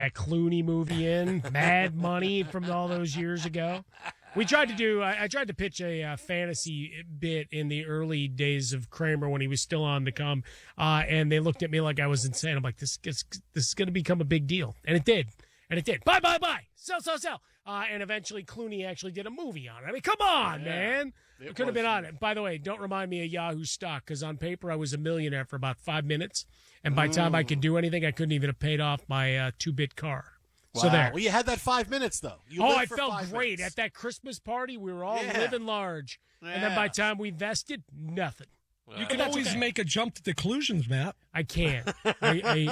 that Clooney movie in, Mad Money from all those years ago. We tried to do. I tried to pitch a fantasy bit in the early days of Kramer when he was still on the come, and they looked at me like I was insane. I'm like, this is going to become a big deal, and it did. Buy, sell. And eventually Clooney actually did a movie on it. I mean, come on, man. It could have been on it. By the way, don't remind me of Yahoo stock, because on paper I was a millionaire for about 5 minutes, and by the time I could do anything, I couldn't even have paid off my 2-bit car. Wow. So there. Well, you had that 5 minutes, though. I felt great. At that Christmas party, we were all living large. Yeah. And then by the time we vested, nothing. You can always make a jump to conclusions, Matt. I can't. I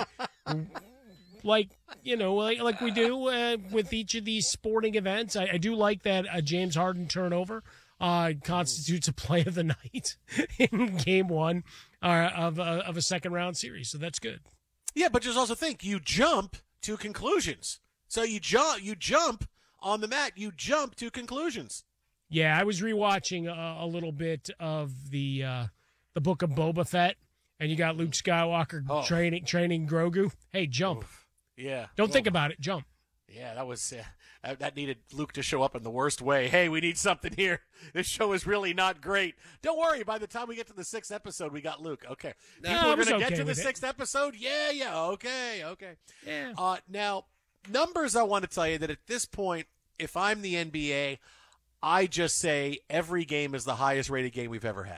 like we do with each of these sporting events. I do like that James Harden turnover constitutes a play of the night in Game 1 of a second-round series. So that's good. Yeah, but just also think, you jump to conclusions. So you jump on the mat. You jump to conclusions. Yeah, I was rewatching a little bit of the Book of Boba Fett, and you got Luke Skywalker training Grogu. Hey, jump. Oof. Yeah. Don't think about it. Jump. Yeah, that was that needed Luke to show up in the worst way. Hey, we need something here. This show is really not great. Don't worry. By the time we get to the 6th episode, we got Luke. Okay. People are going to get to the 6th episode? Yeah. Okay. Yeah. Now, numbers, I want to tell you that at this point, if I'm the NBA, I just say every game is the highest rated game we've ever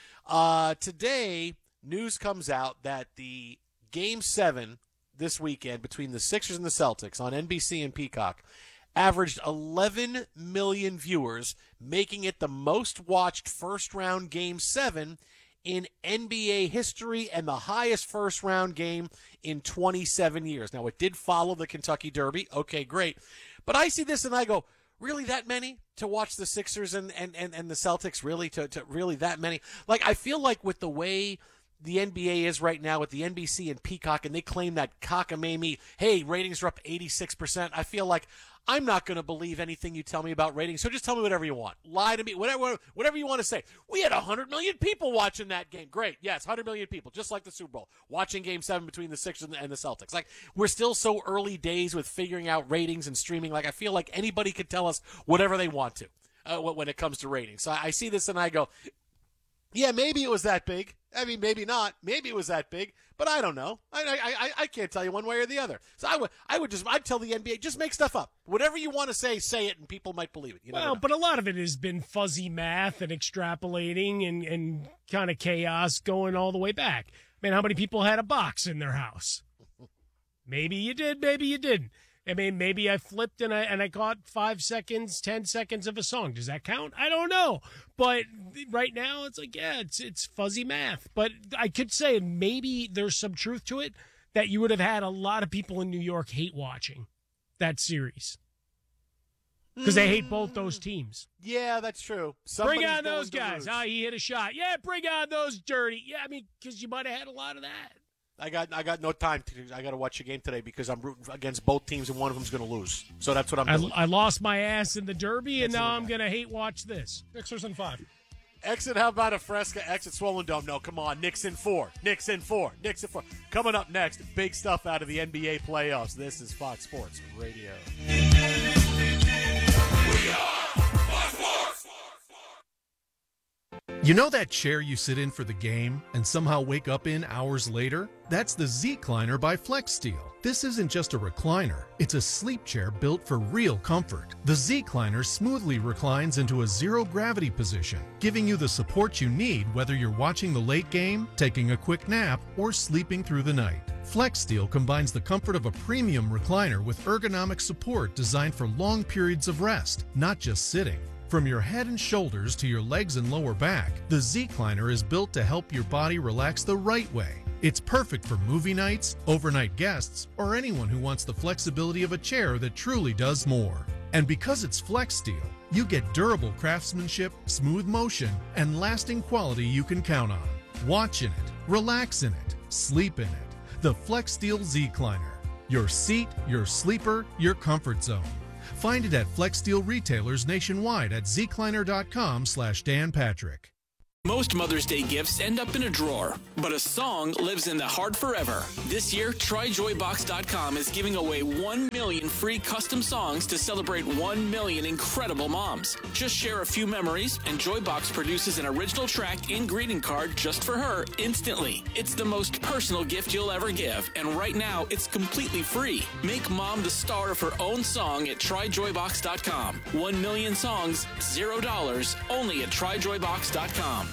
had. Today, news comes out that the Game 7 this weekend between the Sixers and the Celtics on NBC and Peacock averaged 11 million viewers, making it the most watched first-round Game 7 in NBA history and the highest first-round game in 27 years. Now, it did follow the Kentucky Derby. Okay, great. But I see this and I go, really that many to watch the Sixers and the Celtics? Really? To really that many? Like, I feel like with the way the NBA is right now with the NBC and Peacock, and they claim that cockamamie, hey, ratings are up 86%. I feel like I'm not going to believe anything you tell me about ratings, so just tell me whatever you want. Lie to me, whatever you want to say. We had 100 million people watching that game. Great. Yes, 100 million people, just like the Super Bowl, watching Game 7 between the Sixers and the Celtics. Like, we're still so early days with figuring out ratings and streaming. Like, I feel like anybody could tell us whatever they want to when it comes to ratings. So I see this and I go, yeah, maybe it was that big. I mean, maybe not. Maybe it was that big, but I don't know. I can't tell you one way or the other. So I'd tell the NBA, just make stuff up. Whatever you want to say it, and people might believe it. But a lot of it has been fuzzy math and extrapolating and kind of chaos going all the way back. Man, how many people had a box in their house? Maybe you did, maybe you didn't. I mean, maybe I flipped and I caught 5 seconds, 10 seconds of a song. Does that count? I don't know. But right now, it's like, yeah, it's fuzzy math. But I could say maybe there's some truth to it that you would have had a lot of people in New York hate watching that series because they hate both those teams. Yeah, that's true. Bring on those guys. He hit a shot. Yeah, bring on those dirty. Yeah, I mean, because you might have had a lot of that. I got no time. I got to watch the game today because I'm rooting against both teams and one of them's going to lose. So that's what I'm doing. I lost my ass in the Derby, and now I'm going to hate watch this. Sixers in 5. Exit, how about a Fresca? Exit Swollen Dome. No, come on. Knicks in 4. Knicks in 4. Knicks in 4. Coming up next, big stuff out of the NBA playoffs. This is Fox Sports Radio. We are Fox Sports. You know that chair you sit in for the game and somehow wake up in hours later? That's the Z-Cliner by FlexSteel. This isn't just a recliner, it's a sleep chair built for real comfort. The Z-Cliner smoothly reclines into a zero-gravity position, giving you the support you need whether you're watching the late game, taking a quick nap, or sleeping through the night. FlexSteel combines the comfort of a premium recliner with ergonomic support designed for long periods of rest, not just sitting. From your head and shoulders to your legs and lower back, the Z-Cliner is built to help your body relax the right way. It's perfect for movie nights, overnight guests, or anyone who wants the flexibility of a chair that truly does more. And because it's FlexSteel, you get durable craftsmanship, smooth motion, and lasting quality you can count on. Watch in it, relax in it, sleep in it. The FlexSteel Z-Cliner. Your seat, your sleeper, your comfort zone. Find it at FlexSteel retailers nationwide at zcliner.com/Dan Patrick. Most Mother's Day gifts end up in a drawer, but a song lives in the heart forever. This year, TryJoyBox.com is giving away 1 million free custom songs to celebrate 1 million incredible moms. Just share a few memories, and Joybox produces an original track and greeting card just for her instantly. It's the most personal gift you'll ever give, and right now, it's completely free. Make mom the star of her own song at TryJoyBox.com. 1 million songs, $0, only at TryJoyBox.com.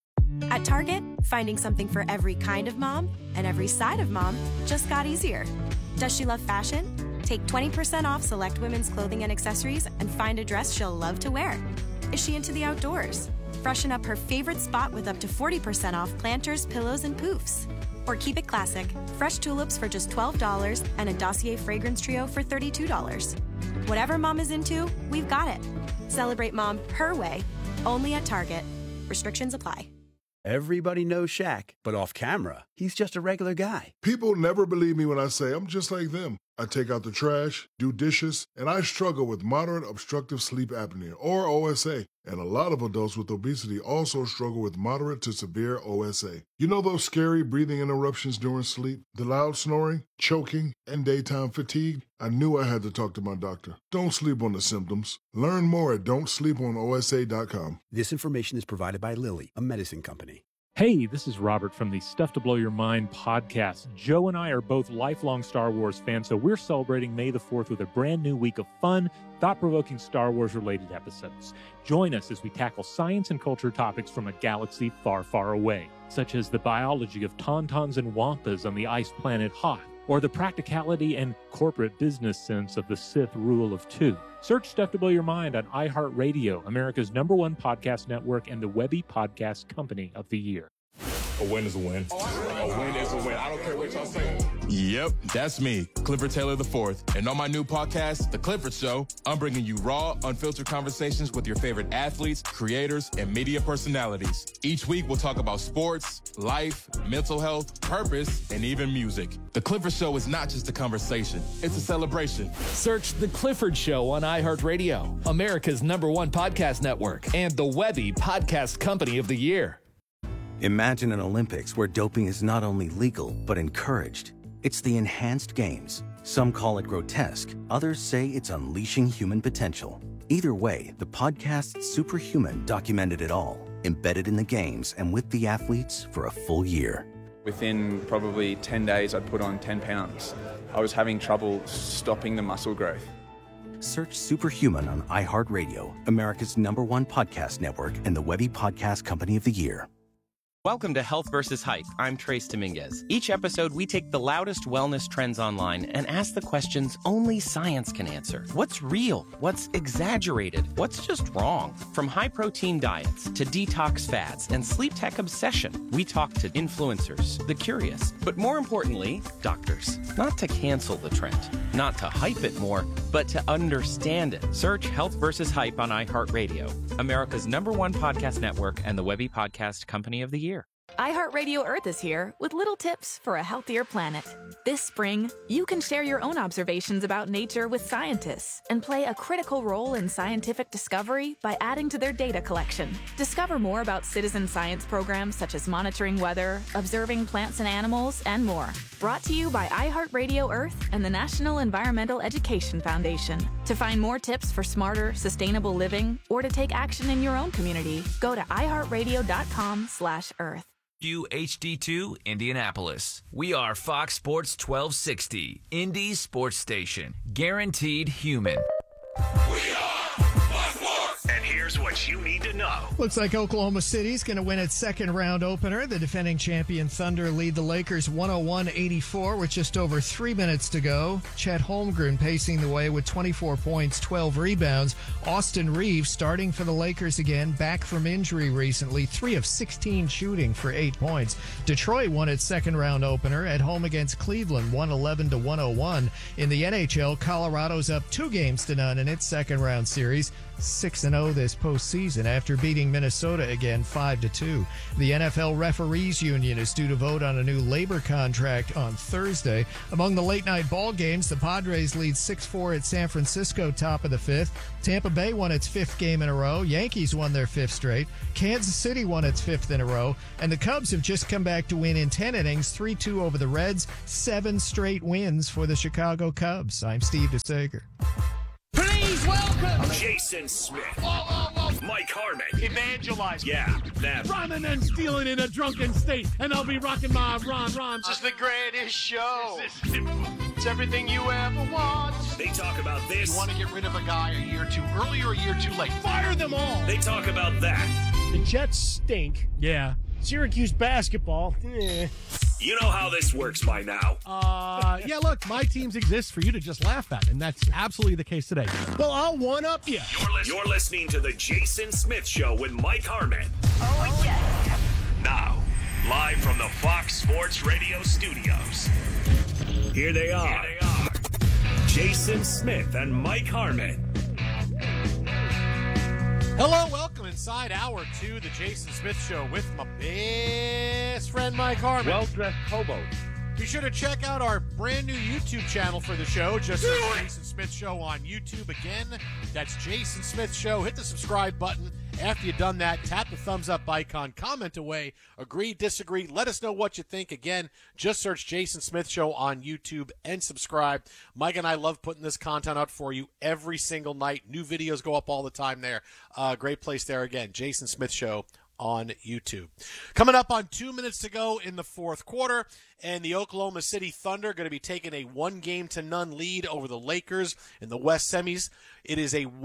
At Target, finding something for every kind of mom and every side of mom just got easier. Does she love fashion? Take 20% off select women's clothing and accessories and find a dress she'll love to wear. Is she into the outdoors? Freshen up her favorite spot with up to 40% off planters, pillows, and poofs. Or keep it classic, fresh tulips for just $12 and a Dossier fragrance trio for $32. Whatever mom is into, we've got it. Celebrate mom her way, only at Target. Restrictions apply. Everybody knows Shaq, but off camera, he's just a regular guy. People never believe me when I say I'm just like them. I take out the trash, do dishes, and I struggle with moderate obstructive sleep apnea, or OSA. And a lot of adults with obesity also struggle with moderate to severe OSA. You know those scary breathing interruptions during sleep, the loud snoring, choking, and daytime fatigue? I knew I had to talk to my doctor. Don't sleep on the symptoms. Learn more at don'tsleeponosa.com. This information is provided by Lilly, a medicine company. Hey, this is Robert from the Stuff to Blow Your Mind podcast. Joe and I are both lifelong Star Wars fans, so we're celebrating May the 4th with a brand new week of fun, thought-provoking Star Wars-related episodes. Join us as we tackle science and culture topics from a galaxy far, far away, such as the biology of tauntauns and wampas on the ice planet Hoth, or the practicality and corporate business sense of the Sith rule of two. Search Stuff to Blow Your Mind on iHeartRadio, America's #1 podcast network, and the Webby Podcast Company of the Year. A win is a win. A win is a win. I don't care what y'all say. Yep, that's me, Clifford Taylor IV. And on my new podcast, The Clifford Show, I'm bringing you raw, unfiltered conversations with your favorite athletes, creators, and media personalities. Each week, we'll talk about sports, life, mental health, purpose, and even music. The Clifford Show is not just a conversation, it's a celebration. Search The Clifford Show on iHeartRadio, America's #1 podcast network, and the Webby Podcast Company of the Year. Imagine an Olympics where doping is not only legal, but encouraged. It's the Enhanced Games. Some call it grotesque. Others say it's unleashing human potential. Either way, the podcast Superhuman documented it all, embedded in the games and with the athletes for a full year. Within probably 10 days, I'd put on 10 pounds. I was having trouble stopping the muscle growth. Search Superhuman on iHeartRadio, America's #1 podcast network, and the Webby Podcast Company of the Year. Welcome to Health vs. Hype. I'm Trace Dominguez. Each episode, we take the loudest wellness trends online and ask the questions only science can answer. What's real? What's exaggerated? What's just wrong? From high-protein diets to detox fads and sleep tech obsession, we talk to influencers, the curious, but more importantly, doctors. Not to cancel the trend, not to hype it more, but to understand it. Search Health vs. Hype on iHeartRadio, America's #1 podcast network, and the Webby Podcast Company of the Year. iHeartRadio Earth is here with little tips for a healthier planet. This spring, you can share your own observations about nature with scientists and play a critical role in scientific discovery by adding to their data collection. Discover more about citizen science programs such as monitoring weather, observing plants and animals, and more. Brought to you by iHeartRadio Earth and the National Environmental Education Foundation. To find more tips for smarter, sustainable living or to take action in your own community, go to iHeartRadio.com/Earth. HD2 Indianapolis. We are Fox Sports 1260, Indy Sports Station. Guaranteed human. We are Fox Sports. And here's what you need to know. Looks like Oklahoma City's going to win its second round opener. The defending champion Thunder lead the Lakers 101-84 with just over 3 minutes to go. Chet Holmgren pacing the way with 24 points, 12 rebounds. Austin Reeves starting for the Lakers again, back from injury recently, 3 of 16 shooting for 8 points. Detroit won its second round opener at home against Cleveland, 111-101. In the NHL, Colorado's up 2-0 in its second round series, 6-0 this this postseason after beating Minnesota again 5-2. The NFL Referees Union is due to vote on a new labor contract on Thursday. Among the late-night ball games, the Padres lead 6-4 at San Francisco, top of the fifth. Tampa Bay won its fifth game in a row. Yankees won their fifth straight. Kansas City won its fifth in a row. And the Cubs have just come back to win in 10 innings, 3-2 over the Reds. 7 straight wins for the Chicago Cubs. I'm Steve DeSager. Please welcome Jason Smith. Mike Harmon. Evangelize. Yeah, them. Rhyming and stealing in a drunken state, and I'll be rocking my rhymes. This is the greatest show. It's everything you ever want. They talk about this. You want to get rid of a guy a year too early or a year too late? Fire them all. They talk about that. The Jets stink. Yeah. Syracuse basketball. You know how this works by now. Yeah, look, my teams exist for you to just laugh at, and that's absolutely the case today. Well, I'll one-up you. You're listening to the Jason Smith Show with Mike Harmon. Oh, yes. Now, live from the Fox Sports Radio studios. Here they are. Jason Smith and Mike Harmon. Hello, welcome inside Hour 2, the Jason Smith Show with my best friend Mike Harmon. Well-dressed hobo. Be sure to check out our brand new YouTube channel for the show. Just search Jason Smith Show on YouTube. Again, that's Jason Smith Show. Hit the subscribe button. After you've done that, tap the thumbs up icon, comment away, agree, disagree, let us know what you think. Again, just search Jason Smith Show on YouTube and subscribe. Mike and I love putting this content out for you every single night. New videos go up all the time there. Great place there again, Jason Smith Show on YouTube. Coming up on 2 minutes to go in the fourth quarter, and the Oklahoma City Thunder going to be taking a 1-0 lead over the Lakers in the West semis. It is a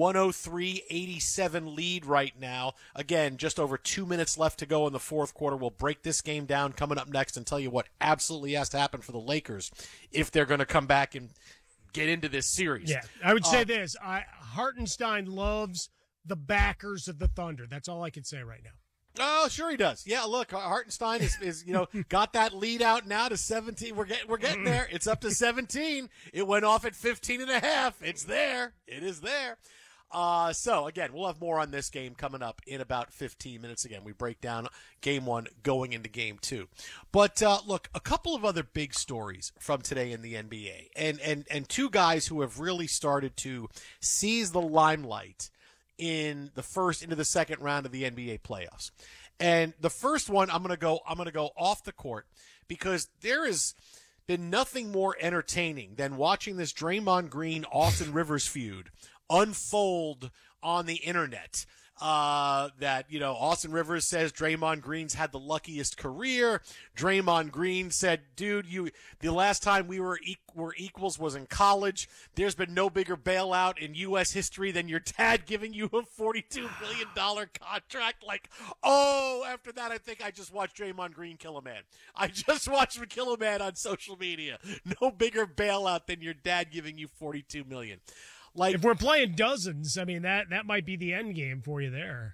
103-87 lead right now. Again, just over 2 minutes left to go in the fourth quarter. We'll break this game down coming up next and tell you what absolutely has to happen for the Lakers if they're going to come back and get into this series. Yeah, I would say this. Hartenstein loves the backers of the Thunder. That's all I can say right now. Oh, sure he does. Yeah, look, Hartenstein is got that lead out now to 17. We're getting there. It's up to 17. It went off at 15.5. It's there. It is there. So again, we'll have more on this game coming up in about 15 minutes. Again, we break down game 1 going into game 2. But look, a couple of other big stories from today in the NBA, and two guys who have really started to seize the limelight into the second round of the NBA playoffs. And the first one, I'm going to go off the court because there has been nothing more entertaining than watching this Draymond Green Austin Rivers feud unfold on the internet. That, Austin Rivers says Draymond Green's had the luckiest career. Draymond Green said, dude, the last time we were equals was in college. There's been no bigger bailout in U.S. history than your dad giving you a $42 million contract. After that, I think I just watched Draymond Green kill a man. I just watched him kill a man on social media. No bigger bailout than your dad giving you $42 million. If we're playing dozens, that might be the end game for you there.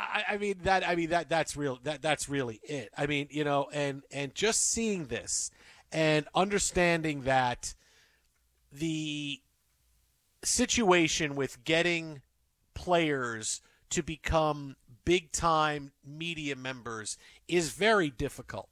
That's real. That's really it. And just seeing this and understanding that the situation with getting players to become big-time media members is very difficult.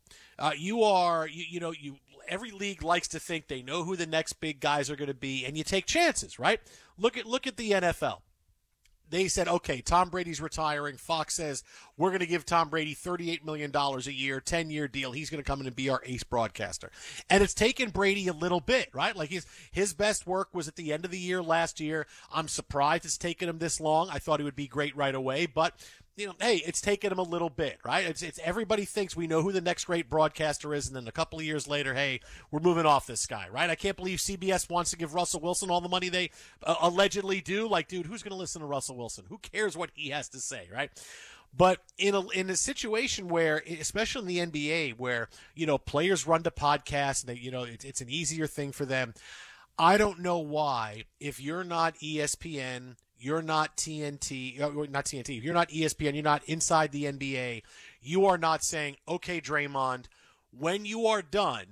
Every league likes to think they know who the next big guys are going to be, and you take chances, right? Look at the NFL. They said, okay, Tom Brady's retiring. Fox says, we're going to give Tom Brady $38 million a year, 10-year deal. He's going to come in and be our ace broadcaster. And it's taken Brady a little bit, right? Like his best work was at the end of the year last year. I'm surprised it's taken him this long. I thought he would be great right away, but hey, it's taken him a little bit, right? It's everybody thinks we know who the next great broadcaster is, and then a couple of years later, hey, we're moving off this guy, right? I can't believe CBS wants to give Russell Wilson all the money they allegedly do. Like, dude, who's going to listen to Russell Wilson? Who cares what he has to say, right? But in a situation where, especially in the NBA, where players run to podcasts, and it's an easier thing for them. I don't know why, if you're not ESPN, you're not TNT, not TNT, if you're not ESPN, you're not inside the NBA, you are not saying, okay, Draymond, when you are done,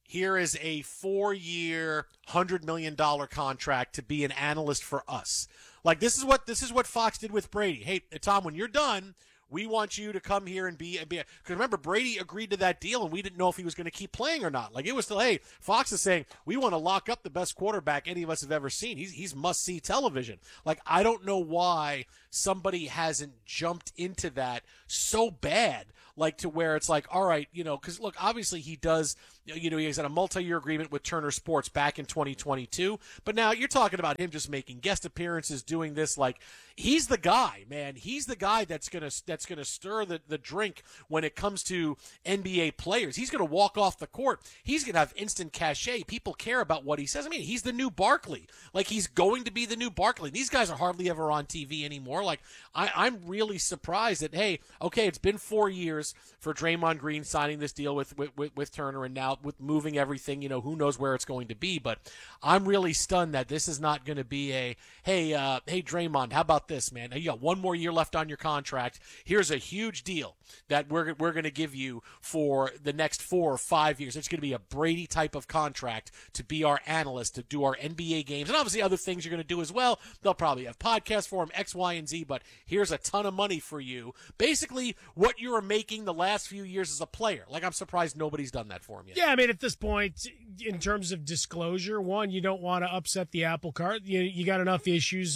here is a 4-year, $100 million contract to be an analyst for us. Like, this is what Fox did with Brady. Hey, Tom, when you're done, we want you to come here and be because remember, Brady agreed to that deal, and we didn't know if he was going to keep playing or not. Like, it was still, hey, Fox is saying, we want to lock up the best quarterback any of us have ever seen. He's must-see television. Like, I don't know why somebody hasn't jumped into that so bad, like to where it's like, all right, because, look, obviously he does, he's had a multi-year agreement with Turner Sports back in 2022, but now you're talking about him just making guest appearances, doing this. Like, he's the guy, man. He's the guy that's gonna stir the drink when it comes to NBA players. He's gonna walk off the court. He's gonna have instant cachet. People care about what he says. I mean, he's the new Barkley. Like, he's going to be the new Barkley. These guys are hardly ever on TV anymore. Like, I'm really surprised that, hey, okay, it's been 4 years for Draymond Green signing this deal with Turner, and now with moving everything, who knows where it's going to be. But I'm really stunned that this is not going to be a, hey, Draymond, how about this, man? You got 1 more year left on your contract. Here's a huge deal that we're going to give you for the next 4 or 5 years. It's going to be a Brady type of contract to be our analyst, to do our NBA games, and obviously other things you're going to do as well. They'll probably have podcasts for him, X, Y, and Z, but here's a ton of money for you. Basically, what you were making the last few years as a player. Like, I'm surprised nobody's done that for him yet. Yeah, I mean, at this point, in terms of disclosure, one, you don't want to upset the apple cart. You got enough issues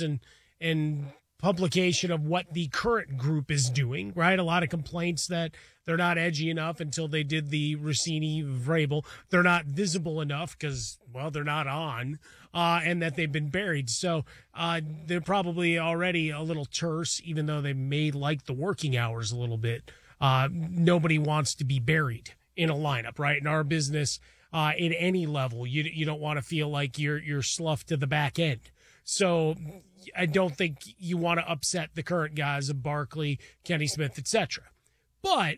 and publication of what the current group is doing, right? A lot of complaints that they're not edgy enough until they did the Rossini-Vrabel. They're not visible enough because, well, they're not on, and that they've been buried. So they're probably already a little terse, even though they may like the working hours a little bit. Nobody wants to be buried in a lineup, right? In our business, at any level, you don't want to feel like you're sloughed to the back end. So I don't think you want to upset the current guys of Barkley, Kenny Smith, etc. But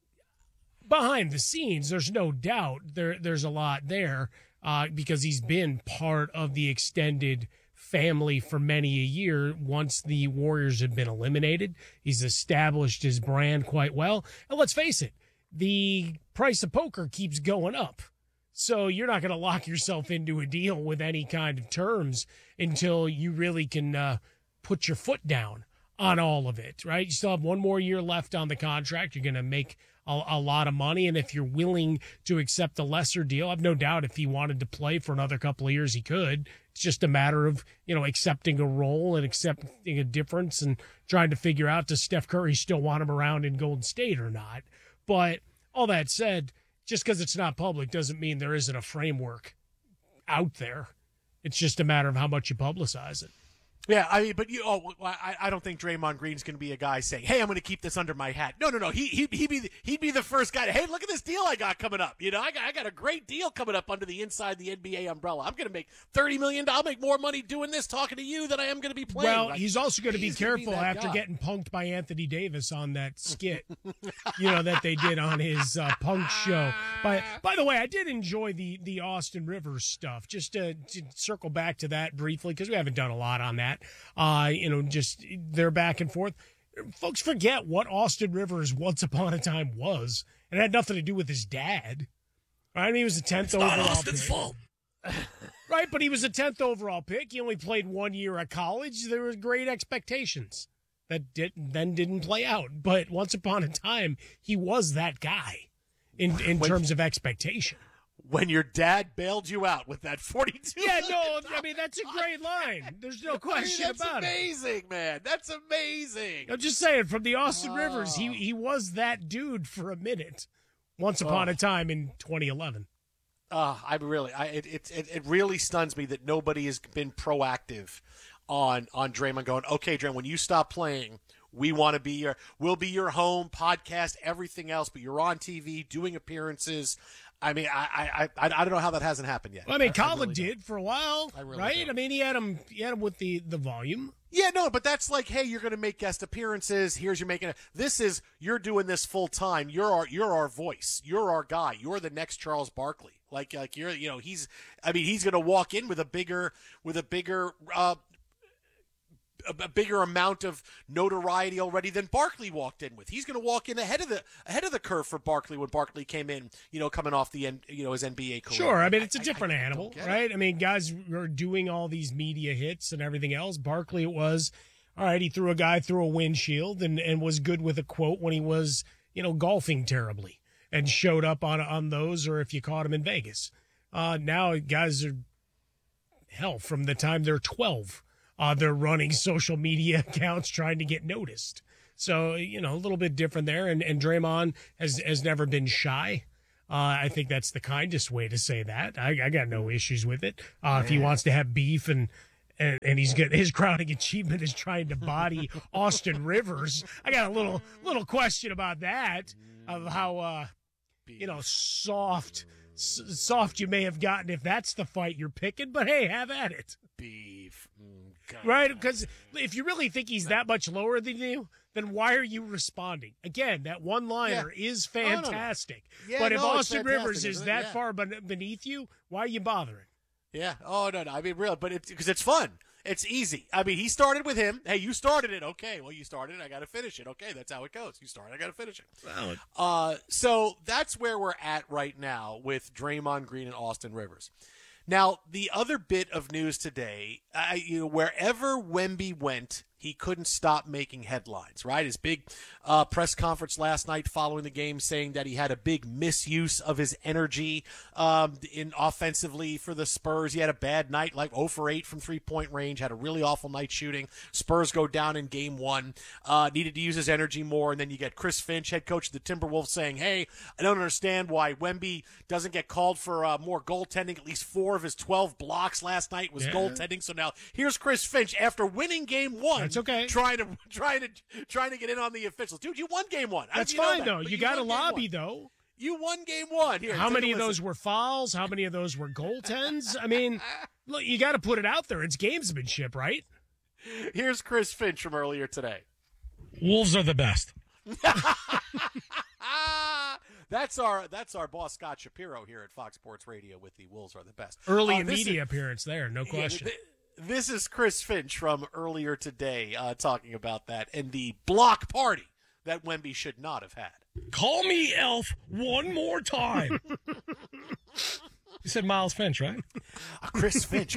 behind the scenes, there's no doubt there's a lot there because he's been part of the extended family for many a year. Once the Warriors have been eliminated, he's established his brand quite well. And let's face it, the price of poker keeps going up. So you're not going to lock yourself into a deal with any kind of terms until you really can put your foot down on all of it, right? You still have 1 more year left on the contract. You're going to make a lot of money. And if you're willing to accept a lesser deal, I've no doubt if he wanted to play for another couple of years, he could. It's just a matter of, accepting a role and accepting a difference and trying to figure out, does Steph Curry still want him around in Golden State or not? But all that said, just because it's not public doesn't mean there isn't a framework out there. It's just a matter of how much you publicize it. Yeah, I mean, but I don't think Draymond Green's going to be a guy saying, "Hey, I'm going to keep this under my hat." No. He'd be the first guy to, "Hey, look at this deal I got coming up. I got a great deal coming up under the inside the NBA umbrella. I'm going to make $30 million. I'll make more money doing this, talking to you, than I am going to be playing." Well, he's also going to be careful after getting punked by Anthony Davis on that skit, that they did on his punk show. By the way, I did enjoy the Austin Rivers stuff. Just to circle back to that briefly, because we haven't done a lot on that. Just their back and forth. Folks forget what Austin Rivers once upon a time was. It had nothing to do with his dad. Right? I mean, he was a 10th overall pick. Austin's fault. Right, but he was a 10th overall pick. He only played 1 year at college. There were great expectations that didn't play out. But once upon a time, he was that guy in terms of expectation. When your dad bailed you out with that 42. Yeah, no, I mean, that's a great line. There's no question about it. That's amazing, man. That's amazing. I'm just saying, from the Austin Rivers, he was that dude for a minute, once upon a time in 2011. It really stuns me that nobody has been proactive on Draymond going, okay, Draymond, when you stop playing, we'll be your home, podcast, everything else, but you're on TV, doing appearances. I mean, I don't know how that hasn't happened yet. Well, I mean, Colin did for a while, right? I mean, he had him with the volume. Yeah, no, but that's like, hey, you're going to make guest appearances. You're doing this full time. You're our voice. You're our guy. You're the next Charles Barkley. Like he's going to walk in with a bigger a bigger amount of notoriety already than Barkley walked in with. He's going to walk in ahead of the curve for Barkley when Barkley came in, coming off the end, his NBA career. Sure, I mean it's a different animal, right? I mean, guys are doing all these media hits and everything else. Barkley, it was all right. He threw a guy through a windshield and was good with a quote when he was, golfing terribly and showed up on those, or if you caught him in Vegas. Now guys are from the time they're 12. They're running social media accounts trying to get noticed. So, a little bit different there. And Draymond has never been shy. I think that's the kindest way to say that. I got no issues with it. If he wants to have beef and he's got his crowning achievement is trying to body Austin Rivers, I got a little question about that, of how, soft you may have gotten if that's the fight you're picking. But hey, have at it. Beef. Right? Because if you really think he's that much lower than you, then why are you responding? Again, that one-liner is fantastic. Yeah, but if Austin fantastic, Rivers is that far beneath you, why are you bothering? Yeah. Oh, no. I mean, real, but because it's fun. It's easy. I mean, he started with him. Hey, you started it. Okay. Well, you started it. I got to finish it. Okay. That's how it goes. You started. I got to finish it. Valid. So that's where we're at right now with Draymond Green and Austin Rivers. Now, the other bit of news today, wherever Wemby went, he couldn't stop making headlines, right? His big press conference last night following the game saying that he had a big misuse of his energy in offensively for the Spurs. He had a bad night, like 0 for 8 from three-point range, had a really awful night shooting. Spurs go down in game 1, needed to use his energy more. And then you get Chris Finch, head coach of the Timberwolves, saying, hey, I don't understand why Wemby doesn't get called for more goaltending. At least 4 of his 12 blocks last night was goaltending. So now here's Chris Finch after winning game 1. That's okay. Trying to get in on the officials. Dude, you won game 1. That's fine, though. You got to lobby, though. You won game 1. Here, how many of those were fouls? How many of those were goaltends? I mean, look, you got to put it out there. It's gamesmanship, right? Here's Chris Finch from earlier today. Wolves are the best. That's our boss Scott Shapiro here at Fox Sports Radio with the Wolves are the best. Early media appearance there, no question. This is Chris Finch from earlier today talking about that and the block party that Wemby should not have had. Call me Elf one more time. You said Miles Finch, right? Chris Finch.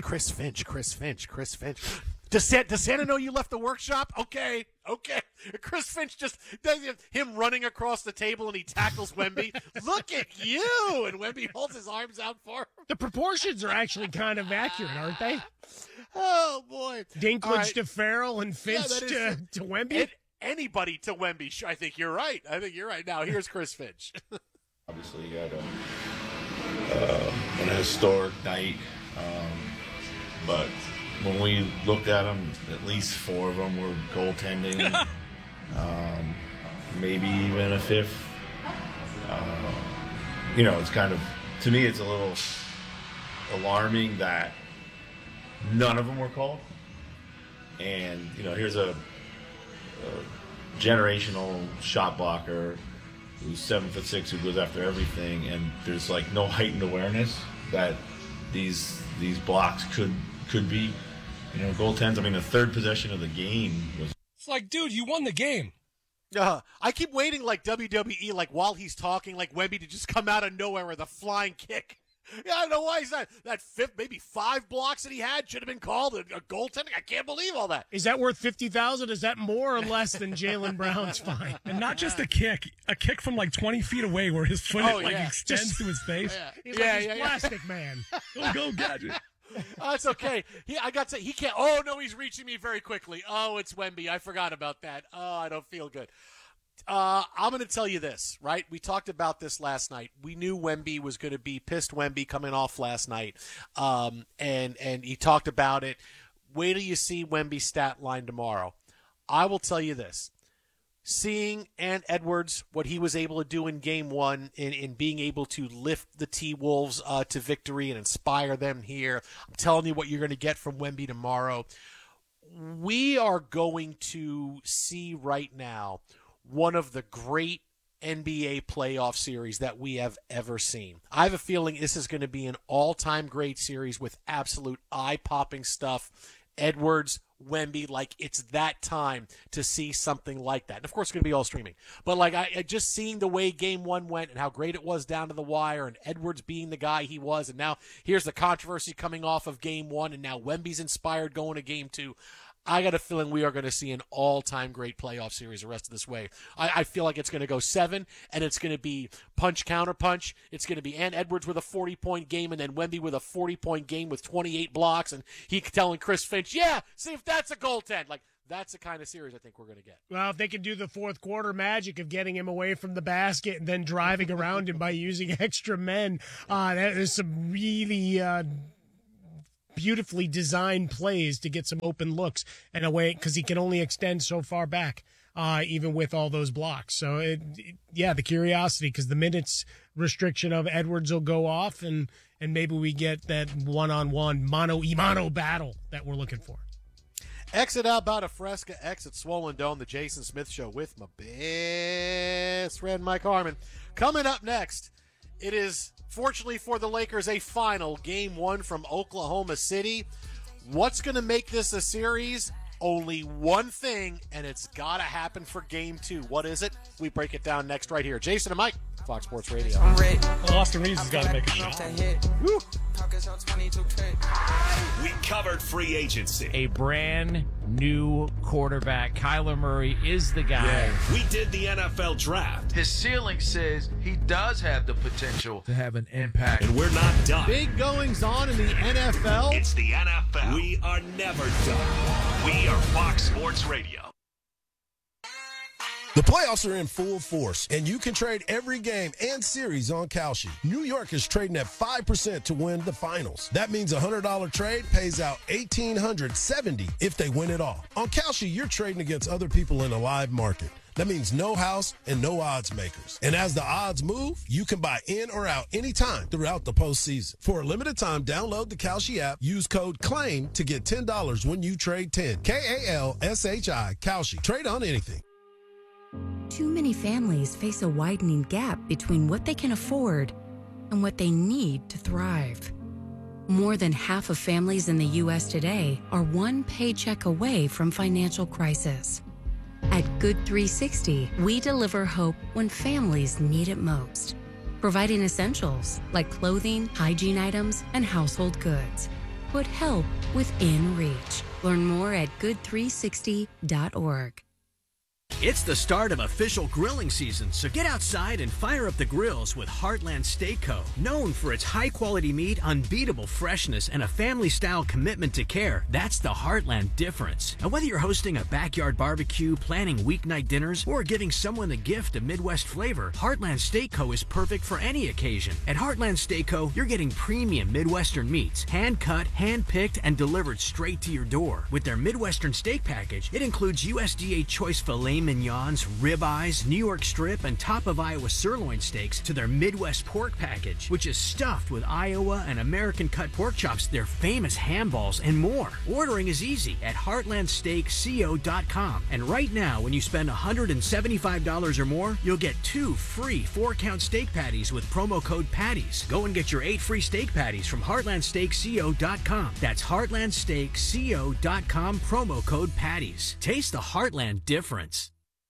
Does Santa know you left the workshop? Okay. Chris Finch just does him running across the table and he tackles Wemby. Look at you! And Wemby holds his arms out for him. The proportions are actually kind of accurate, aren't they? Oh, boy. Dinklage to Farrell and Finch to Wemby? Anybody to Wemby. I think you're right. Now, here's Chris Finch. Obviously, you had an historic night. But when we looked at them, at least 4 of them were goaltending. Maybe even a 5th. It's kind of, to me, it's a little alarming that none of them were called. And, here's a generational shot blocker who's 7'6", who goes after everything, and there's no heightened awareness that these blocks could be, goaltends. I mean, the 3rd possession of the game was. It's like, dude, you won the game. I keep waiting like WWE, while he's talking, Wemby to just come out of nowhere with a flying kick. Yeah, I don't know why he's not. That 5th, maybe 5 blocks that he had should have been called a goaltending. I can't believe all that. Is that worth $50,000? Is that more or less than Jaylen Brown's fine? And not just a kick from 20 feet away where his foot extends to his face. He's plastic man. Go Gadget. It's okay. He can't. Oh no, he's reaching me very quickly. Oh, it's Wemby. I forgot about that. Oh, I don't feel good. I'm going to tell you this, right? We talked about this last night. We knew Wemby was going to be pissed. Wemby coming off last night, and he talked about it. Wait till you see Wemby's stat line tomorrow. I will tell you this. Seeing Ant Edwards, what he was able to do in game 1 in being able to lift the T-Wolves to victory and inspire them here. I'm telling you what you're going to get from Wemby tomorrow. We are going to see right now one of the great NBA playoff series that we have ever seen. I have a feeling this is going to be an all-time great series with absolute eye-popping stuff Edwards, Wemby, like it's that time to see something like that. And of course, it's going to be all streaming. But like I just seeing the way Game 1 went and how great it was down to the wire, and Edwards being the guy he was, and now here's the controversy coming off of Game 1, and now Wemby's inspired going to Game 2. I got a feeling we are going to see an all-time great playoff series the rest of this way. I feel like it's going to go 7, and it's going to be punch, counter punch. It's going to be Ant Edwards with a 40-point game, and then Wemby with a 40-point game with 28 blocks, and he telling Chris Finch, yeah, see if that's a goaltend. Like, that's the kind of series I think we're going to get. Well, if they can do the fourth quarter magic of getting him away from the basket and then driving around him by using extra men, that is some really beautifully designed plays to get some open looks and away, because he can only extend so far back, even with all those blocks. So, the curiosity, because the minutes restriction of Edwards will go off, and maybe we get that one-on-one mano-a-mano battle that we're looking for. Exit Alberta Fresca, exit Swollen Dome, the Jason Smith Show with my best friend Mike Harmon. Coming up next, it is, fortunately for the Lakers, a final Game 1 from Oklahoma City. What's going to make this a series? Only one thing, and it's got to happen for Game 2. What is it? We break it down next right here. Jason and Mike, Fox Sports Radio. Well, Austin Reeves has got to make a shot. Woo. We covered free agency. A brand new quarterback. Kyler Murray is the guy. Yeah. We did the NFL draft. His ceiling says he does have the potential to have an impact. And we're not done. Big goings on in the NFL. It's the NFL. We are never done. We are Fox Sports Radio. The playoffs are in full force, and you can trade every game and series on Kalshi. New York is trading at 5% to win the finals. That means a $100 trade pays out $1,870 if they win it all. On Kalshi, you're trading against other people in a live market. That means no house and no odds makers. And as the odds move, you can buy in or out anytime throughout the postseason. For a limited time, download the Kalshi app, use code CLAIM to get $10 when you trade 10. Kalshi, Kalshi. Trade on anything. Too many families face a widening gap between what they can afford and what they need to thrive. More than half of families in the U.S. today are one paycheck away from financial crisis. At Good 360, we deliver hope when families need it most, providing essentials like clothing, hygiene items, and household goods. Put help within reach. Learn more at good360.org. It's the start of official grilling season, so get outside and fire up the grills with Heartland Steak Co. Known for its high-quality meat, unbeatable freshness, and a family-style commitment to care, that's the Heartland difference. And whether you're hosting a backyard barbecue, planning weeknight dinners, or giving someone the gift of Midwest flavor, Heartland Steak Co. is perfect for any occasion. At Heartland Steak Co., you're getting premium Midwestern meats, hand-cut, hand-picked, and delivered straight to your door. With their Midwestern steak package, it includes USDA choice filet mignons, ribeyes, New York strip, and top of Iowa sirloin steaks to their Midwest pork package, which is stuffed with Iowa and American cut pork chops, their famous ham balls, and more. Ordering is easy at heartlandsteakco.com. And right now, when you spend $175 or more, you'll get 2 free 4-count steak patties with promo code PATTIES. Go and get your 8 free steak patties from heartlandsteakco.com. That's heartlandsteakco.com, promo code PATTIES. Taste the Heartland difference.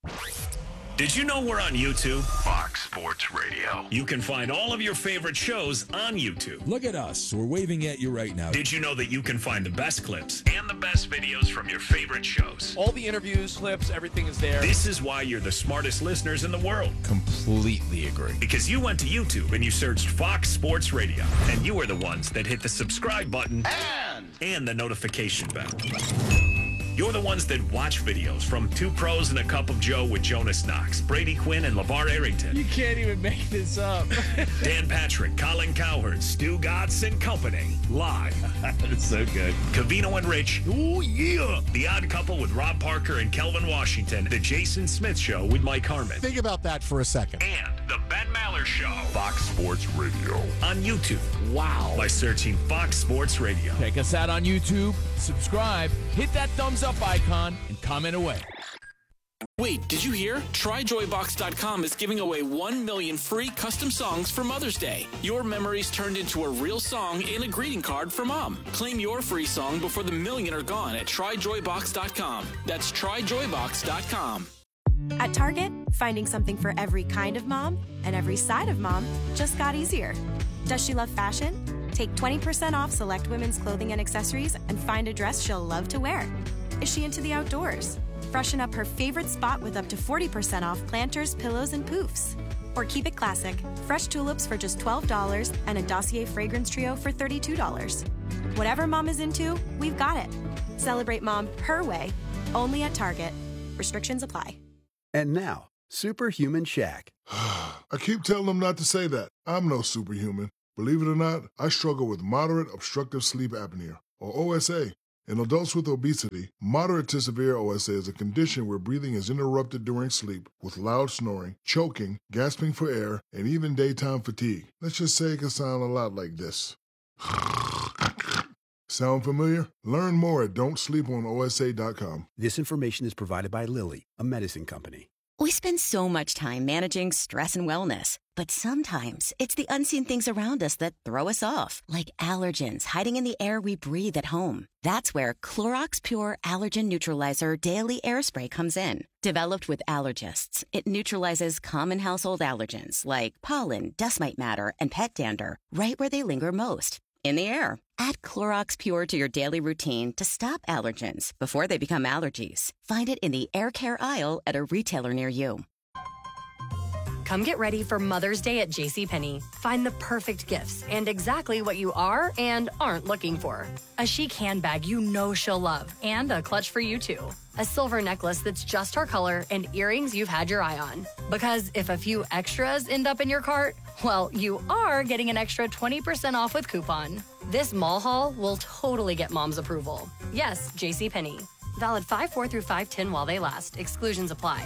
Did you know we're on YouTube? Fox Sports Radio. You can find all of your favorite shows on YouTube. Look at us. We're waving at you right now. Did you know that you can find the best clips and the best videos from your favorite shows? All the interviews, clips, everything is there. This is why you're the smartest listeners in the world. Completely agree. Because you went to YouTube and you searched Fox Sports Radio, and you are the ones that hit the subscribe button and the notification bell. You're the ones that watch videos from Two Pros and a Cup of Joe with Jonas Knox, Brady Quinn, and LeVar Arrington. You can't even make this up. Dan Patrick, Colin Cowherd, Stu Gatz and Company. Live. That's so good. Covino and Rich. Oh, yeah. The Odd Couple with Rob Parker and Kelvin Washington. The Jason Smith Show with Mike Harmon. Think about that for a second. And The Ben Maller Show. Fox Sports Radio. On YouTube. Wow. By searching Fox Sports Radio. Check us out on YouTube. Subscribe. Hit that thumbs up icon and comment away. Wait, did you hear? TryJoyBox.com is giving away 1 million free custom songs for Mother's Day. Your memories turned into a real song and a greeting card for Mom. Claim your free song before the million are gone at TryJoyBox.com. That's TryJoyBox.com. At Target, finding something for every kind of mom and every side of mom just got easier. Does she love fashion? Take 20% off select women's clothing and accessories and find a dress she'll love to wear. Is she into the outdoors? Freshen up her favorite spot with up to 40% off planters, pillows, and poofs. Or keep it classic. Fresh tulips for just $12 and a Dossier fragrance trio for $32. Whatever mom is into, we've got it. Celebrate mom her way, only at Target. Restrictions apply. And now, Superhuman Shaq. I keep telling them not to say that. I'm no superhuman. Believe it or not, I struggle with moderate obstructive sleep apnea, or OSA. In adults with obesity, moderate to severe OSA is a condition where breathing is interrupted during sleep with loud snoring, choking, gasping for air, and even daytime fatigue. Let's just say it can sound a lot like this. Sound familiar? Learn more at don'tsleeponosa.com. This information is provided by Lilly, a medicine company. We spend so much time managing stress and wellness, but sometimes it's the unseen things around us that throw us off, like allergens hiding in the air we breathe at home. That's where Clorox Pure Allergen Neutralizer Daily Air Spray comes in. Developed with allergists, it neutralizes common household allergens like pollen, dust mite matter, and pet dander right where they linger most, in the air. Add Clorox Pure to your daily routine to stop allergens before they become allergies. Find it in the air care aisle at a retailer near you. Come get ready for Mother's Day at JCPenney. Find the perfect gifts and exactly what you are and aren't looking for. A chic handbag you know she'll love, and a clutch for you too. A silver necklace that's just her color, and earrings you've had your eye on. Because if a few extras end up in your cart, well, you are getting an extra 20% off with coupon. This mall haul will totally get mom's approval. Yes, JCPenney. Valid 5/4 through 5/10 while they last. Exclusions apply.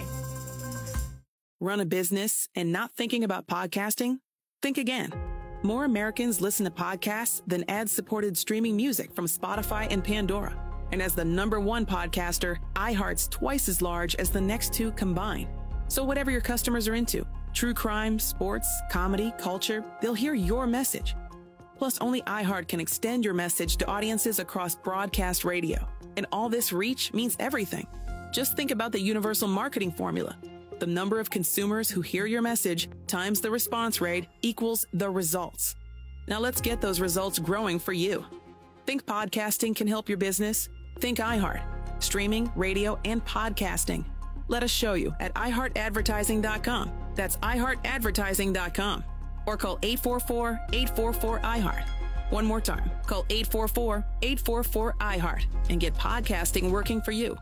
Run a business and not thinking about podcasting? Think again. More Americans listen to podcasts than ad-supported streaming music from Spotify and Pandora. And as the #1 podcaster, iHeart's twice as large as the next two combined. So whatever your customers are into, true crime, sports, comedy, culture, they'll hear your message. Plus, only iHeart can extend your message to audiences across broadcast radio. And all this reach means everything. Just think about the universal marketing formula. The number of consumers who hear your message times the response rate equals the results. Now let's get those results growing for you. Think podcasting can help your business? Think iHeart. Streaming, radio, and podcasting. Let us show you at iHeartAdvertising.com. That's iHeartAdvertising.com. Or call 844-844-iHeart. One more time. Call 844-844-iHeart and get podcasting working for you.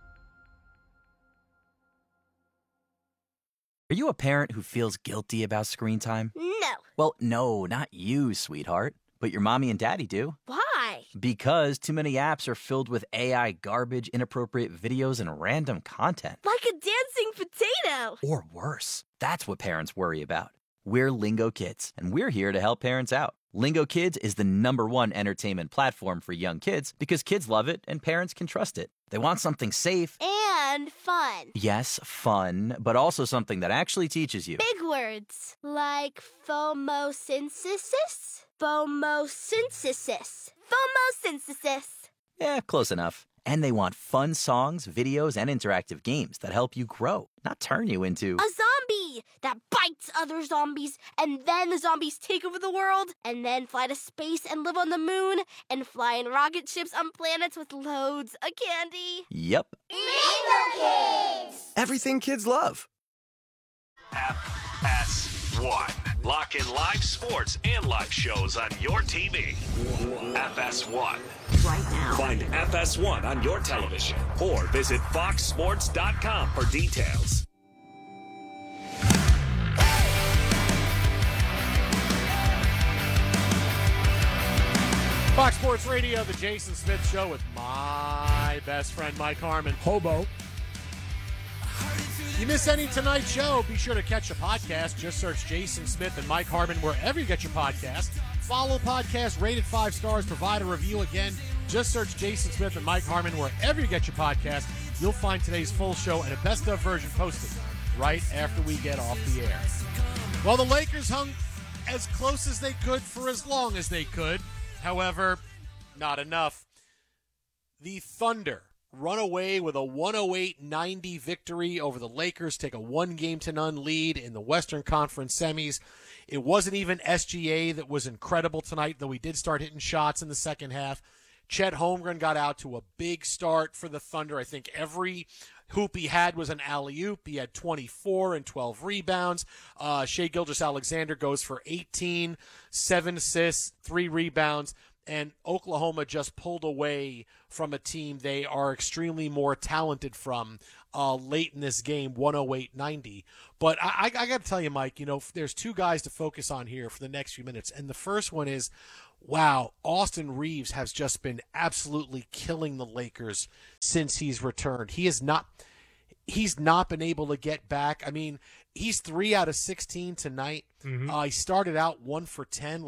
Are you a parent who feels guilty about screen time? No. Well, no, not you, sweetheart. But your mommy and daddy do. Why? Because too many apps are filled with AI garbage, inappropriate videos, and random content. Like a dancing potato. Or worse. That's what parents worry about. We're Lingo Kids, and we're here to help parents out. Lingo Kids is the #1 entertainment platform for young kids because kids love it and parents can trust it. They want something safe. And fun. Yes, fun, but also something that actually teaches you. Big words like phomosynthesis. Phomosynthesis. Phomosynthesis. Yeah, close enough. And they want fun songs, videos, and interactive games that help you grow, not turn you into a zombie that bites other zombies, and then the zombies take over the world, and then fly to space and live on the moon, and fly in rocket ships on planets with loads of candy. Yep. Lingo Kids! Everything kids love. FS1. Lock in live sports and live shows on your TV. FS1. Right now. Find FS1 on your television or visit foxsports.com for details. Fox Sports Radio, the Jason Smith Show with my best friend, Mike Harmon. Hobo. You miss any tonight's show, be sure to catch the podcast. Just search Jason Smith and Mike Harmon wherever you get your podcast. Follow the podcast, rated 5 stars, provide a review again. Just search Jason Smith and Mike Harmon wherever you get your podcast. You'll find today's full show and a best-of version posted right after we get off the air. Well, the Lakers hung as close as they could for as long as they could. However, not enough. The Thunder run away with a 108-90 victory over the Lakers, take a 1-0 lead in the Western Conference semis. It wasn't even SGA that was incredible tonight, though he did start hitting shots in the second half. Chet Holmgren got out to a big start for the Thunder. I think every hoop he had was an alley-oop. He had 24 and 12 rebounds. Shai Gilgeous-Alexander goes for 18, 7 assists, 3 rebounds. And Oklahoma just pulled away from a team they are extremely more talented from late in this game, 108-90. But I got to tell you, Mike, there's 2 guys to focus on here for the next few minutes. And the first one is, wow, Austin Reeves has just been absolutely killing the Lakers since he's returned. He's not been able to get back. I mean, he's 3 out of 16 tonight. He started out 1 for 10.